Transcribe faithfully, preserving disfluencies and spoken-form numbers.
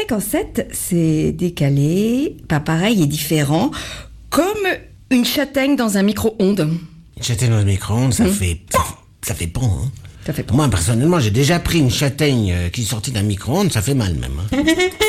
vrai qu'en sept, c'est décalé, pas pareil et différent, comme une châtaigne dans un micro-ondes. Une châtaigne dans le micro-ondes, ça, mmh. fait, ça, ça fait bon, hein. Ça fait bon. Moi, personnellement, j'ai déjà pris une châtaigne qui est sortie d'un micro-ondes, ça fait mal même. Hein.